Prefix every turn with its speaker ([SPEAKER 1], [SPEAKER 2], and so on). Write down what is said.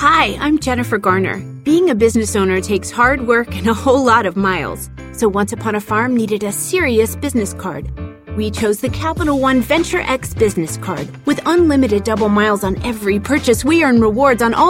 [SPEAKER 1] Hi, I'm Jennifer Garner. Being a business owner takes hard work and a whole lot of miles. So Once Upon a Farm needed a serious business card. We chose the Capital One Venture X business card. With unlimited double miles on every purchase, we earn rewards on all